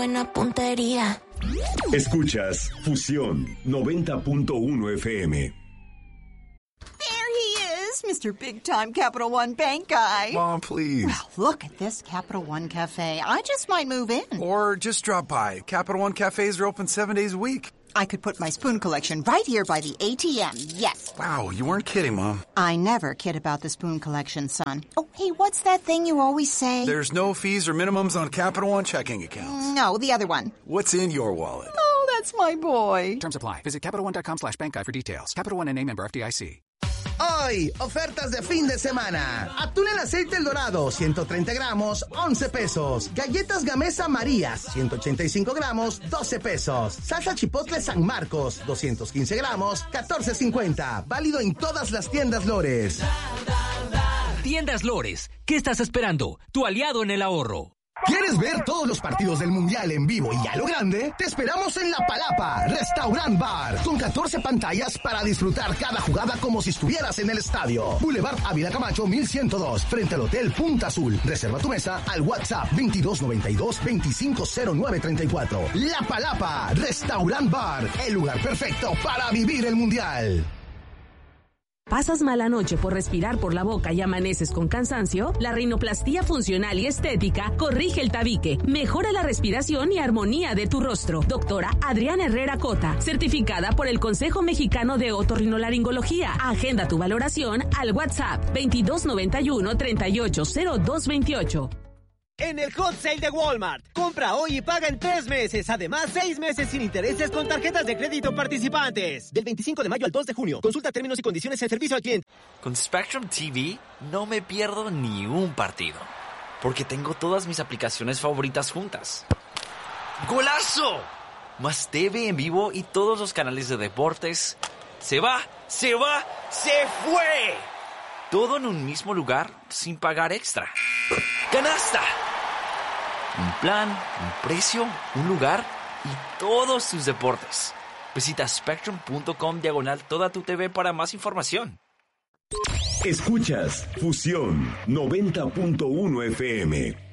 Buena puntería. Escuchas Fusión 90.1 FM. Mr. Big Time Capital One Bank guy. Mom, please. Well, look at this Capital One Cafe. I just might move in. Or just drop by. Capital One cafes are open 7 days a week. I could put my spoon collection right here by the ATM, yes. Wow, you weren't kidding, Mom. I never kid about the spoon collection, son. Oh, hey, what's that thing you always say? There's no fees or minimums on Capital One checking accounts. No, the other one. What's in your wallet? Oh, that's my boy. Terms apply. Visit CapitalOne.com/bankguide for details. Capital One and a member FDIC. Hoy, ofertas de fin de semana. Atún en aceite El Dorado, 130 gramos, 11 pesos. Galletas Gamesa Marías, 185 gramos, 12 pesos. Salsa Chipotle San Marcos, 215 gramos, 14.50. Válido en todas las tiendas Lores. Tiendas Lores, ¿qué estás esperando? Tu aliado en el ahorro. ¿Quieres ver todos los partidos del Mundial en vivo y a lo grande? Te esperamos en La Palapa, Restaurant Bar, con 14 pantallas para disfrutar cada jugada como si estuvieras en el estadio. Boulevard Ávila Camacho 1102, frente al Hotel Punta Azul. Reserva tu mesa al WhatsApp 2292-250934. La Palapa, Restaurant Bar, el lugar perfecto para vivir el Mundial. ¿Pasas mala noche por respirar por la boca y amaneces con cansancio? La rinoplastia funcional y estética corrige el tabique, mejora la respiración y armonía de tu rostro. Doctora Adriana Herrera Cota, certificada por el Consejo Mexicano de Otorrinolaringología. Agenda tu valoración al WhatsApp 2291-380228. En el Hot Sale de Walmart, compra hoy y paga en 3 meses. Además, 6 meses sin intereses con tarjetas de crédito participantes. Del 25 de mayo al 2 de junio. Consulta términos y condiciones en servicio al cliente. Con Spectrum TV no me pierdo ni un partido, porque tengo todas mis aplicaciones favoritas juntas. ¡Golazo! Más TV en vivo y todos los canales de deportes. ¡Se va! ¡Se va! ¡Se fue! Todo en un mismo lugar sin pagar extra. ¡Canasta! Un plan, un precio, un lugar y todos tus deportes. Visita spectrum.com/toda tu TV para más información. Escuchas Fusión 90.1 FM.